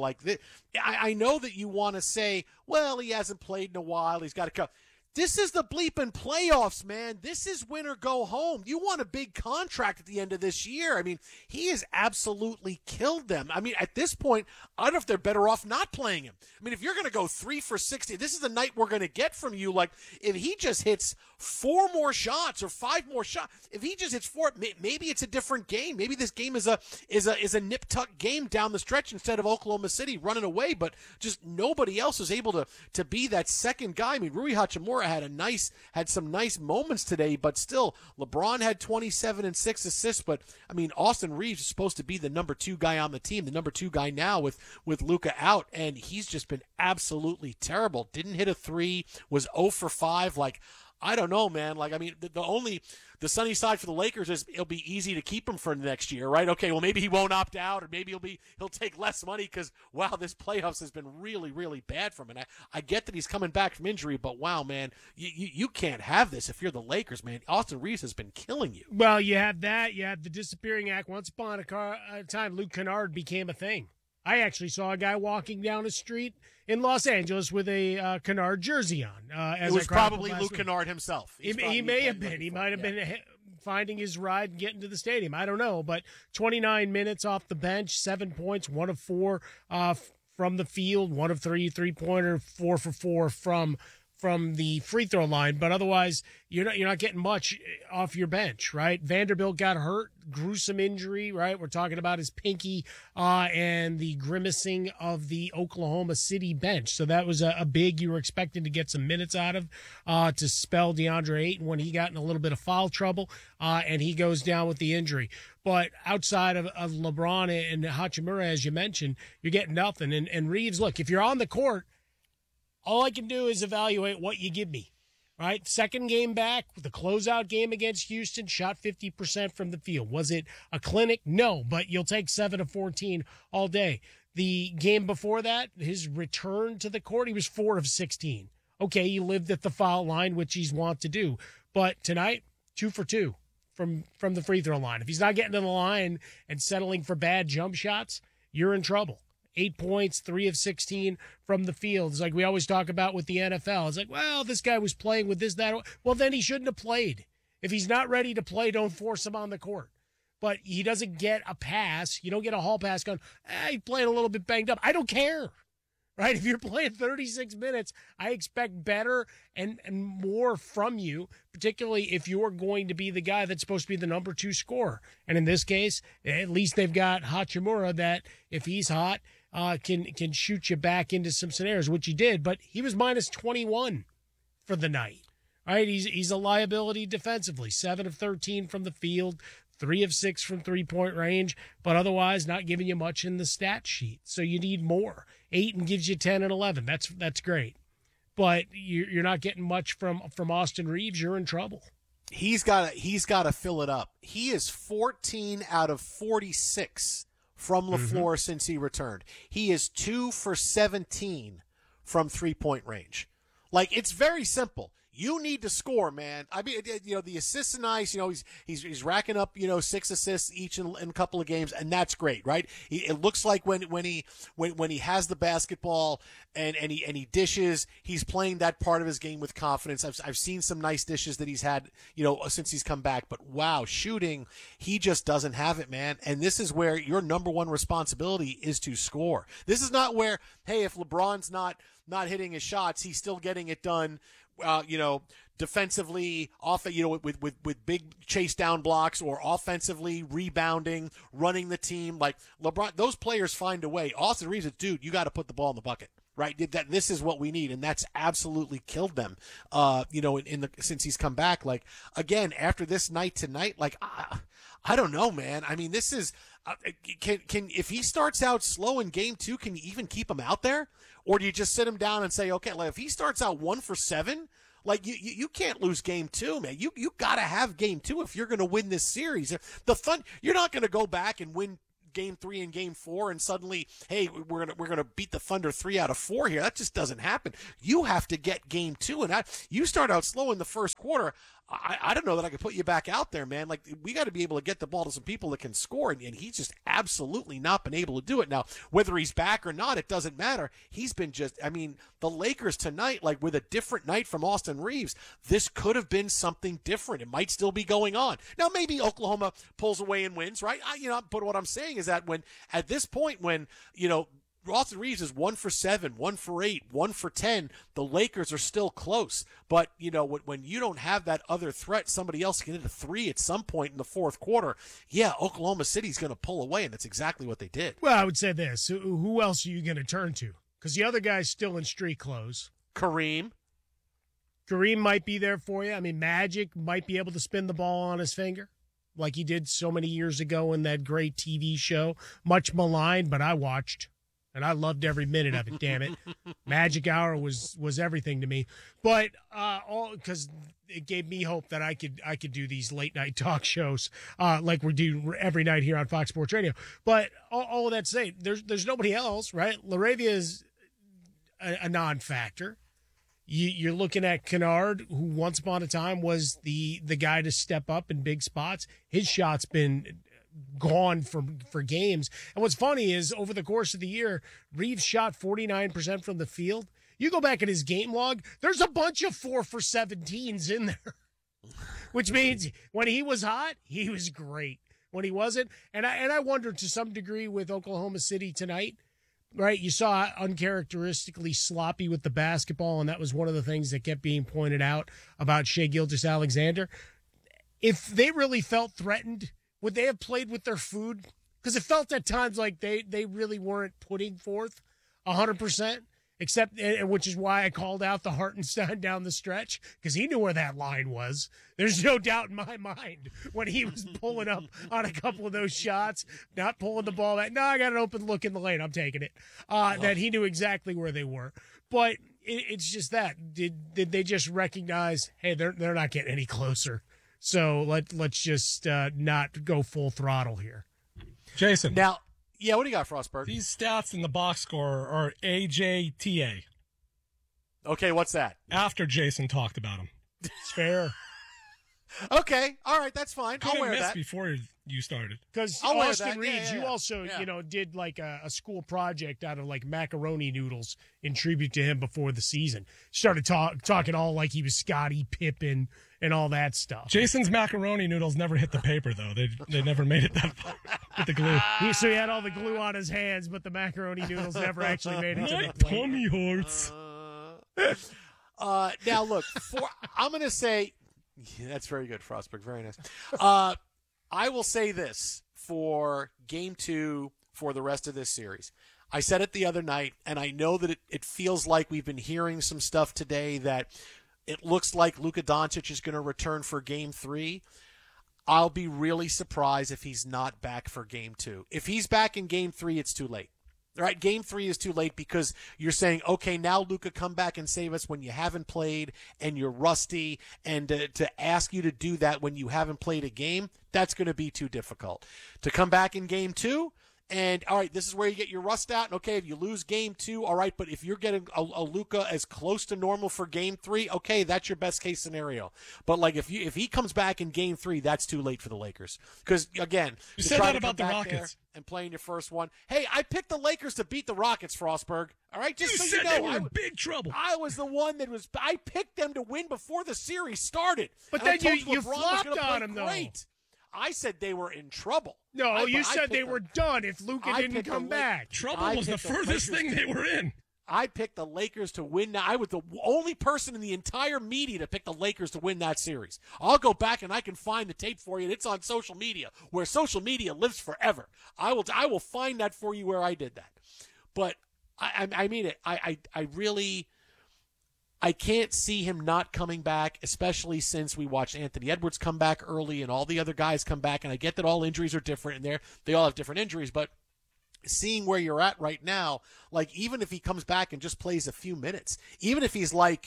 I know that you want to say, well, he hasn't played in a while. He's got to come. This is the bleeping playoffs, man. This is win or go home. You want a big contract at the end of this year. I mean, he has absolutely killed them. I mean, at this point, I don't know if they're better off not playing him. I mean, if you're going to go 3 for 60, this is the night we're going to get from you. Like, if he just hits 4 more shots or 5 more shots, if he just hits 4, maybe it's a different game. Maybe this game is a nip-tuck game down the stretch instead of Oklahoma City running away. But just nobody else is able to be that second guy. I mean, Rui Hachimura had some nice moments today, but still, LeBron had 27 and 6 assists. But I mean, Austin Reeves is supposed to be the number 2 guy on the team, the number 2 guy now with Luka out, and he's just been absolutely terrible. Didn't hit a 3, was 0 for 5. Like, I don't know, man. Like, I mean, the sunny side for the Lakers is it'll be easy to keep him for next year, right? Okay, well, maybe he won't opt out, or maybe he'll take less money because, wow, this playoffs has been really, really bad for him. And I get that he's coming back from injury, but wow, man, you can't have this if you're the Lakers, man. Austin Reeves has been killing you. Well, you have that. You have the disappearing act. Once upon a time, Luke Kennard became a thing. I actually saw a guy walking down a street in Los Angeles with a Kennard jersey on. It was probably Luke Kennard himself. He may have been. He might have been finding his ride and getting to the stadium. I don't know. But 29 minutes off the bench, 7 points, 1 of 4 from the field, 1 of 3 3-pointer, 4 for 4 from the free throw line. But otherwise, you're not getting much off your bench, right? Vanderbilt got hurt, gruesome injury, right? We're talking about his pinky and the grimacing of the Oklahoma City bench. So that was a big you were expecting to get some minutes out of to spell DeAndre Ayton when he got in a little bit of foul trouble, and he goes down with the injury. But outside of LeBron and Hachimura, as you mentioned, you're getting nothing. And Reeves, look, if you're on the court, all I can do is evaluate what you give me, right? Second game back, the closeout game against Houston, shot 50% from the field. Was it a clinic? No, but you'll take 7 of 14 all day. The game before that, his return to the court, he was 4 of 16. Okay, he lived at the foul line, which he's wont to do. But tonight, 2 for 2 from the free throw line. If he's not getting to the line and settling for bad jump shots, you're in trouble. 8 points, 3 of 16 from the field. It's like we always talk about with the NFL. It's like, well, this guy was playing with this, that. Well, then he shouldn't have played. If he's not ready to play, don't force him on the court. But he doesn't get a pass. You don't get a hall pass going, he's playing a little bit banged up. I don't care, right? If you're playing 36 minutes, I expect better and more from you, particularly if you're going to be the guy that's supposed to be the number 2 scorer. And in this case, at least they've got Hachimura that if he's hot, can shoot you back into some scenarios, which he did, but he was minus 21 for the night. All right, he's a liability defensively. 7 of 13 from the field, 3 of 6 from 3-point range, but otherwise not giving you much in the stat sheet. So you need more. Ayton gives you 10 and 11. That's great, but you're not getting much from Austin Reeves. You're in trouble. He's got to fill it up. He is 14 out of 46. From LaFleur since he returned. He is 2 for 17 from 3-point range. Like, it's very simple. You need to score, man. I mean, the assists are nice. He's racking up, 6 assists each in a couple of games, and that's great, right? It looks like when he has the basketball and he dishes, he's playing that part of his game with confidence. I've seen some nice dishes that he's had, since he's come back. But wow, shooting, he just doesn't have it, man. And this is where your number one responsibility is to score. This is not where, hey, if LeBron's not hitting his shots, he's still getting it done. Defensively, with big chase down blocks, or offensively rebounding, running the team. Like LeBron, those players find a way. Austin Reeves, dude, you got to put the ball in the bucket, right? This is what we need, and that's absolutely killed them. Since he's come back. Like again, after this night tonight, like I don't know, man. I mean, this is can if he starts out slow in game 2, can you even keep him out there? Or do you just sit him down and say, okay, if he starts out 1 for 7, like you can't lose game 2, man. You got to have game 2 if you're going to win this series. You're not going to go back and win game 3 and game 4 and suddenly, hey, we're gonna beat the Thunder 3 out of 4 here. That just doesn't happen. You have to get game 2, and you start out slow in the first quarter. I don't know that I can put you back out there, man. Like, we got to be able to get the ball to some people that can score, and he's just absolutely not been able to do it. Now, whether he's back or not, it doesn't matter. He's been the Lakers tonight, like with a different night from Austin Reeves, this could have been something different. It might still be going on. Now, maybe Oklahoma pulls away and wins, right? But what I'm saying is that at this point, when Austin Reeves is 1 for 7, 1 for 8, 1 for 10. The Lakers are still close. But, when you don't have that other threat, somebody else can hit a 3 at some point in the fourth quarter. Yeah, Oklahoma City's going to pull away, and that's exactly what they did. Well, I would say this. Who else are you going to turn to? Because the other guy's still in street clothes. Kareem might be there for you. I mean, Magic might be able to spin the ball on his finger like he did so many years ago in that great TV show. Much maligned, but I watched. And I loved every minute of it, damn it. Magic Hour was everything to me. But because it gave me hope that I could do these late night talk shows like we do every night here on Fox Sports Radio. But all of that to say, there's nobody else, right? LaRavia is a non-factor. You're looking at Kennard, who once upon a time was the guy to step up in big spots. His shot's been gone for games. And what's funny is over the course of the year, Reeves shot 49% from the field. You go back at his game log, there's a bunch of 4 for 17s in there, which means when he was hot, he was great. When he wasn't, and I wonder to some degree with Oklahoma City tonight, right? You saw uncharacteristically sloppy with the basketball, and that was one of the things that kept being pointed out about Shai Gilgeous-Alexander. If they really felt threatened, would they have played with their food? Because it felt at times like they really weren't putting forth 100%, which is why I called out the Hartenstein down the stretch, because he knew where that line was. There's no doubt in my mind when he was pulling up on a couple of those shots, not pulling the ball back. No, I got an open look in the lane. I'm taking it. That he knew exactly where they were. But it's just that. Did they just recognize, hey, they're not getting any closer? So let's just not go full throttle here. Jason. Now, yeah, what do you got, Frostberg? These stats in the box score are AJTA. Okay, what's that? After Jason talked about him. It's fair. Okay, all right, that's fine. I'll wear that. Before you started. Because Austin Reeves, you also, did like a school project out of like macaroni noodles in tribute to him before the season. Started talking all like he was Scottie Pippen and all that stuff. Jason's macaroni noodles never hit the paper, though. They never made it that far with the glue. So he had all the glue on his hands, but the macaroni noodles never actually made it to My the plate. tummy hurts. Now, look, I'm going to say, yeah, that's very good, Frostberg. Very nice. I will say this for Game 2 for the rest of this series. I said it the other night, and I know that it feels like we've been hearing some stuff today that it looks like Luka Doncic is going to return for Game 3. I'll be really surprised if he's not back for Game 2. If he's back in Game 3, it's too late. Right, Game 3 is too late because you're saying, okay, now Luka, come back and save us when you haven't played and you're rusty, and to ask you to do that when you haven't played a game, that's going to be too difficult. To come back in Game 2, And, all right, this is where you get your rust out. And, okay, if you lose game 2, all right, but if you're getting a Luka as close to normal for game 3, okay, that's your best-case scenario. But, like, if he comes back in game 3, that's too late for the Lakers. Because, again, you said that about the Rockets. And playing your first one. Hey, I picked the Lakers to beat the Rockets, Frostberg. All right, just so you know, they were in big trouble. I was the one I picked them to win before the series started. But then you flopped on them, though. I said they were in trouble. No, you said they were done if Luka didn't come back. Trouble was the furthest thing they were in. I picked the Lakers to win. I was the only person in the entire media to pick the Lakers to win that series. I'll go back and I can find the tape for you. It's on social media, where social media lives forever. I will find that for you where I did that. But I mean it. I really can't see him not coming back, especially since we watched Anthony Edwards come back early and all the other guys come back. And I get that all injuries are different, and they all have different injuries, but seeing where you're at right now, like, even if he comes back and just plays a few minutes, even if it's like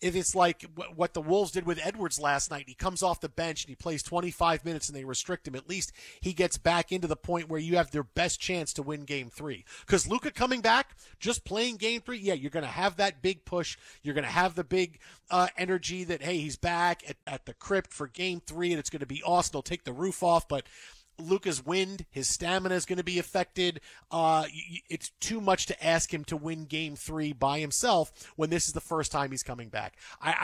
what the Wolves did with Edwards last night, he comes off the bench and he plays 25 minutes and they restrict him, at least he gets back into the point where you have their best chance to win game 3. Because Luka coming back, just playing game 3, yeah, you're going to have that big push. You're going to have the big energy that, hey, he's back at the crypt for game 3 and it's going to be awesome. He'll take the roof off, but Luka's wind, his stamina is going to be affected. It's too much to ask him to win game 3 by himself when this is the first time he's coming back.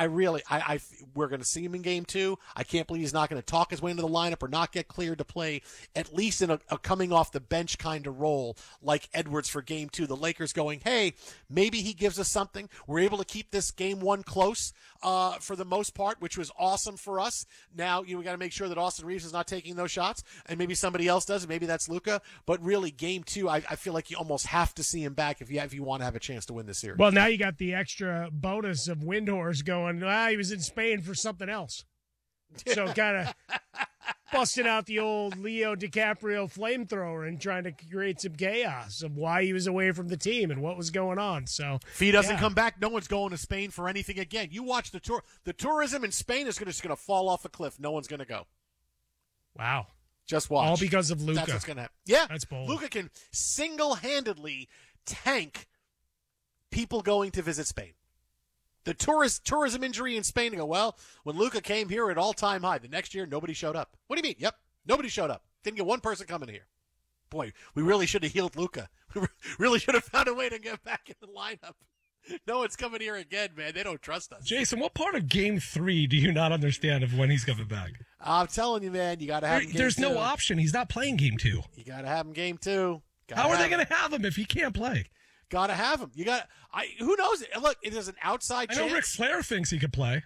We're going to see him in game 2. I can't believe he's not going to talk his way into the lineup or not get cleared to play, at least in a coming off the bench kind of role like Edwards for game 2. The Lakers going, hey, maybe he gives us something. We're able to keep this game 1 close for the most part, which was awesome for us. Now, we got to make sure that Austin Reeves is not taking those shots, and maybe somebody else does, and maybe that's Luka. But really, game 2, I feel like you almost have to see him back if you want to have a chance to win this series. Well, now you got the extra bonus of Windhorst going, he was in Spain for something else. So kind of busting out the old Leo DiCaprio flamethrower and trying to create some chaos of why he was away from the team and what was going on. So if he doesn't come back, no one's going to Spain for anything again. You watch the tour. The tourism in Spain is just going to fall off a cliff. No one's going to go. Wow. Just watch. All because of Luka. That's what's going to happen. Yeah. That's bold. Luka can single-handedly tank people going to visit Spain. The tourism injury in Spain, to go, well, when Luka came here at all-time high, the next year nobody showed up. What do you mean? Yep, nobody showed up. Didn't get one person coming here. Boy, we really should have healed Luka. We really should have found a way to get back in the lineup. No one's coming here again, man. They don't trust us. Jason, what part of game 3 do you not understand of when he's coming back? I'm telling you, man, you got to have him game There's 2. no option. He's not playing game 2. You got to have him game 2. How are they going to have him if he can't play? Got to have him. Who knows? Look, it is an outside chance. I know Ric Flair thinks he could play.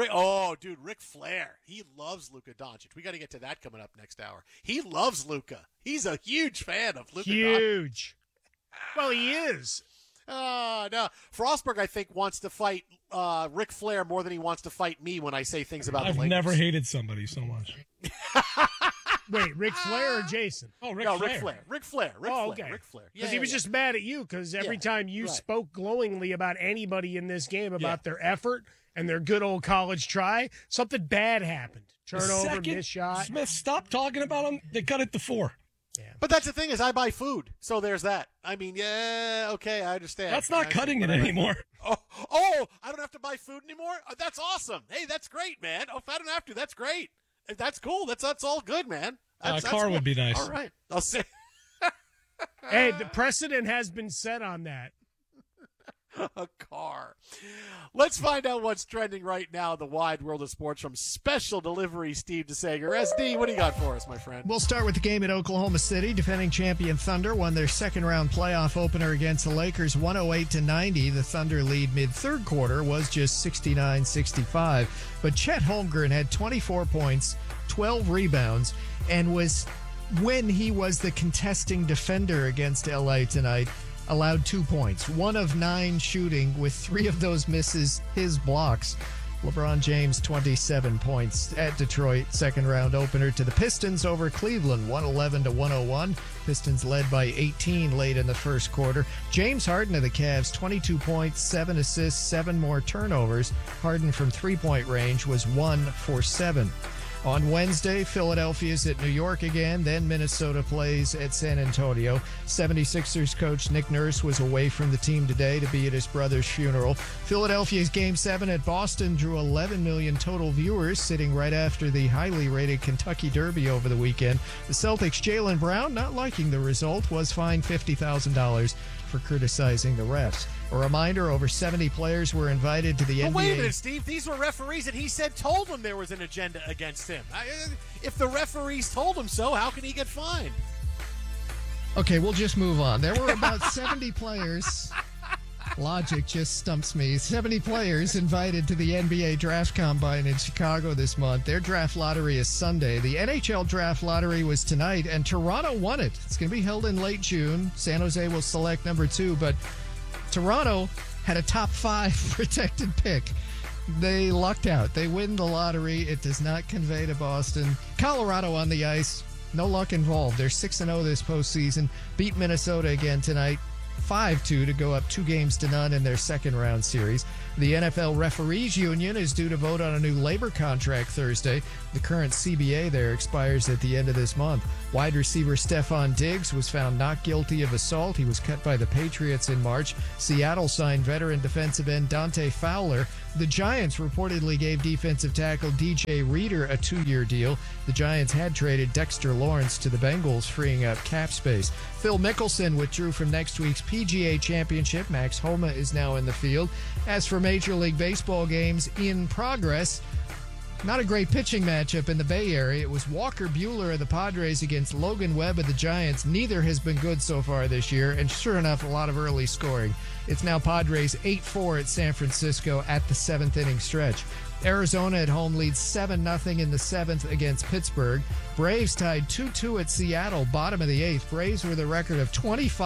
Ric Flair. He loves Luka Doncic. We got to get to that coming up next hour. He loves Luka. He's a huge fan of Luka Doncic. Huge. Well, he is. No. Frostberg, I think, wants to fight Ric Flair more than he wants to fight me when I say things about the Lakers. I've never hated somebody so much. Wait, Ric Flair or Jason? Oh, Ric Flair. Ric Flair. Okay. Ric Flair. Because he was just mad at you because every time you spoke glowingly about anybody in this game, about their effort and their good old college try, something bad happened. Turnover, missed shot. Smith, stop talking about him. They cut it to 4. Yeah. But that's the thing is I buy food, so there's that. I mean, yeah, okay, I understand. That's not cutting it anymore. Oh, I don't have to buy food anymore? That's awesome. Hey, that's great, man. Oh, if I don't have to, that's great. That's cool. That's all good, man. A car cool. would be nice. All right. I'll say. Hey, the precedent has been set on that. A car. Let's find out what's trending right now in the wide world of sports from Special Delivery Steve DeSager. SD, what do you got for us, my friend? We'll start with the game at Oklahoma City. Defending champion Thunder won their second-round playoff opener against the Lakers 108-90. The Thunder lead mid-third quarter was just 69-65. But Chet Holmgren had 24 points, 12 rebounds, and when he was the contesting defender against L.A. tonight, allowed 2 points, 1 of 9 shooting, with 3 of those misses his blocks. LeBron James, 27 points at Detroit, second-round opener to the Pistons over Cleveland, 111-101. Pistons led by 18 late in the first quarter. James Harden of the Cavs, 22 points, 7 assists, 7 more turnovers. Harden from three-point range was 1 for 7. On Wednesday, Philadelphia's at New York again. Then Minnesota plays at San Antonio. 76ers coach Nick Nurse was away from the team today to be at his brother's funeral. Philadelphia's Game 7 at Boston drew 11 million total viewers, sitting right after the highly rated Kentucky Derby over the weekend. The Celtics' Jaylen Brown, not liking the result, was fined $50,000 for criticizing the refs. A reminder, over 70 players were invited to the NBA. Wait a minute, Steve. These were referees that he said told him there was an agenda against him. If the referees told him so, how can he get fined? Okay, we'll just move on. There were about 70 players. Logic just stumps me. 70 players invited to the NBA Draft Combine in Chicago this month. Their draft lottery is Sunday. The NHL Draft Lottery was tonight, and Toronto won it. It's going to be held in late June. San Jose will select number 2, but Toronto had a top 5 protected pick. They lucked out. They win the lottery. It does not convey to Boston. Colorado on the ice. No luck involved. They're 6-0 this postseason. Beat Minnesota again tonight. 5-2 to go up 2-0 in their second round series. The NFL Referees Union is due to vote on a new labor contract Thursday. The current CBA there expires at the end of this month. Wide receiver Stephon Diggs was found not guilty of assault. He was cut by the Patriots in March. Seattle signed veteran defensive end Dante Fowler. The Giants reportedly gave defensive tackle DJ Reader a 2-year deal. The Giants had traded Dexter Lawrence to the Bengals, freeing up cap space. Phil Mickelson withdrew from next week's PGA Championship. Max Homa is now in the field. As for Major League Baseball games in progress, not a great pitching matchup in the Bay Area. It was Walker Buehler of the Padres against Logan Webb of the Giants. Neither has been good so far this year, and sure enough, a lot of early scoring. It's now Padres 8-4 at San Francisco at the 7th inning stretch. Arizona at home leads 7-0 in the 7th against Pittsburgh. Braves tied 2-2 at Seattle, bottom of the 8th. Braves with a record of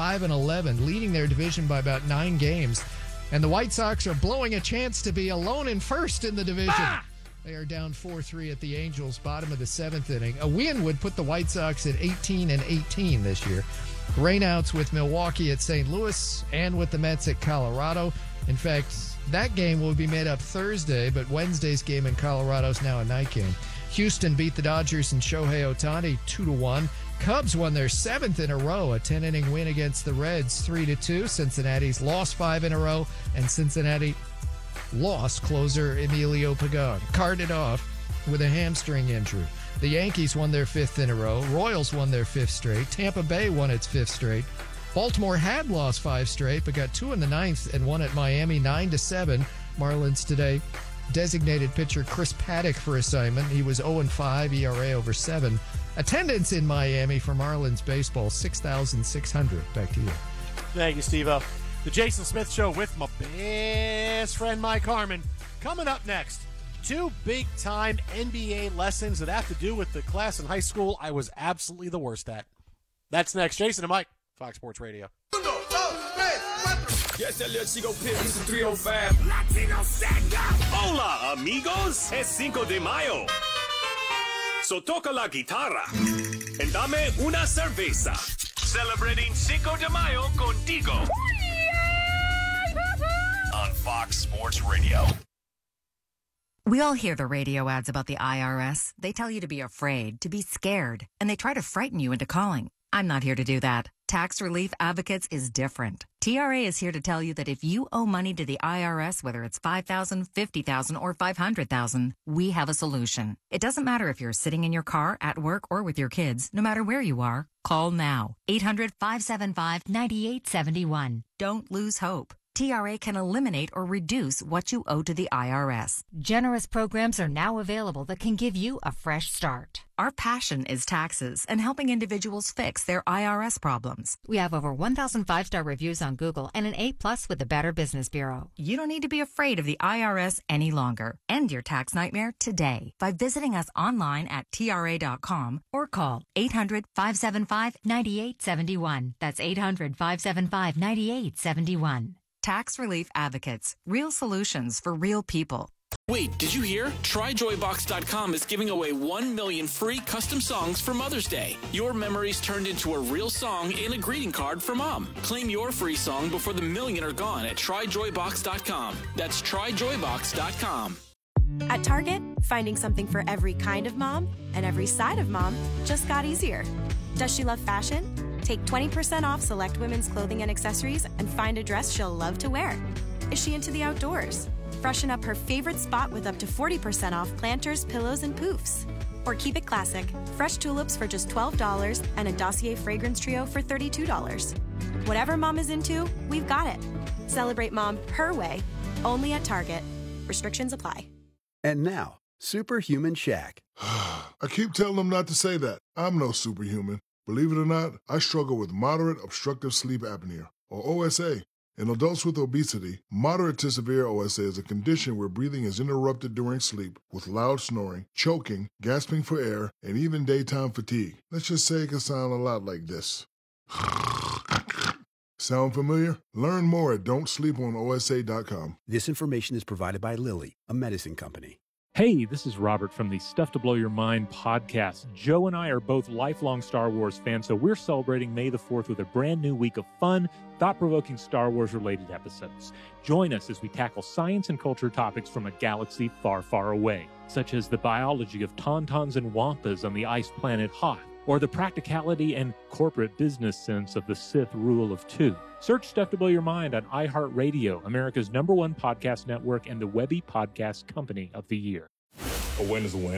25-11, leading their division by about 9 games. And the White Sox are blowing a chance to be alone in first in the division. They are down 4-3 at the Angels, bottom of the 7th inning. A win would put the White Sox at 18-18 this year. Rainouts with Milwaukee at St. Louis and with the Mets at Colorado. In fact, that game will be made up Thursday, but Wednesday's game in Colorado is now a night game. Houston beat the Dodgers and Shohei Ohtani 2-1. Cubs won their 7th in a row, a 10-inning win against the Reds 3-2. Cincinnati's lost 5 in a row, and Cincinnati lost closer Emilio Pagan. Carted off with a hamstring injury. The Yankees won their 5th in a row. Royals won their 5th straight. Tampa Bay won its 5th straight. Baltimore had lost 5 straight, but got 2 in the 9th and won at Miami 9-7. Marlins today designated pitcher Chris Paddock for assignment. He was 0-5, ERA over 7. Attendance in Miami for Marlins baseball, 6,600. Back to you. Thank you, Steve-O. The Jason Smith Show with my best friend Mike Harmon. Coming up next, 2 big-time NBA lessons that have to do with the class in high school I was absolutely the worst at. That's next. Jason and Mike, Fox Sports Radio. Yes, that little chico pit is 305. Latino stand up. Hola, amigos. Es 5 de Mayo. So toca la guitarra and dame una cerveza. Celebrating 5 de Mayo contigo. On Fox Sports Radio. We all hear the radio ads about the IRS. They tell you to be afraid, to be scared, and they try to frighten you into calling. I'm not here to do that. Tax Relief Advocates is different. TRA is here to tell you that if you owe money to the IRS, whether it's $5,000, $50,000, or $500,000, we have a solution. It doesn't matter if you're sitting in your car, at work, or with your kids. No matter where you are, call now. 800-575-9871. Don't lose hope. TRA can eliminate or reduce what you owe to the IRS. Generous programs are now available that can give you a fresh start. Our passion is taxes and helping individuals fix their IRS problems. We have over 1,000 5-star reviews on Google and an A+ with the Better Business Bureau. You don't need to be afraid of the IRS any longer. End your tax nightmare today by visiting us online at TRA.com or call 800-575-9871. That's 800-575-9871. Tax Relief Advocates. Real solutions for real people. Wait, did you hear? TryJoyBox.com is giving away 1 million free custom songs for Mother's Day. Your memories turned into a real song and a greeting card for Mom. Claim your free song before the million are gone at TryJoyBox.com. That's TryJoyBox.com. At Target, finding something for every kind of mom and every side of mom just got easier. Does she love fashion? Take 20% off select women's clothing and accessories and find a dress she'll love to wear. Is she into the outdoors? Freshen up her favorite spot with up to 40% off planters, pillows, and poofs. Or keep it classic, fresh tulips for just $12 and a Dossier fragrance trio for $32. Whatever mom is into, we've got it. Celebrate mom her way, only at Target. Restrictions apply. And now, Superhuman Shaq. I keep telling them not to say that. I'm no superhuman. Believe it or not, I struggle with moderate obstructive sleep apnea, or OSA. In adults with obesity, moderate to severe OSA is a condition where breathing is interrupted during sleep with loud snoring, choking, gasping for air, and even daytime fatigue. Let's just say it can sound a lot like this. Sound familiar? Learn more at don'tsleeponosa.com. This information is provided by Lilly, a medicine company. Hey, this is Robert from the Stuff to Blow Your Mind podcast. Joe and I are both lifelong Star Wars fans, so we're celebrating May the 4th with a brand new week of fun, thought-provoking Star Wars-related episodes. Join us as we tackle science and culture topics from a galaxy far, far away, such as the biology of tauntauns and wampas on the ice planet Hoth, or the practicality and corporate business sense of the Sith rule of two. Search Stuff to Blow Your Mind on iHeartRadio, America's #1 podcast network and the Webby Podcast Company of the Year. A win is a win.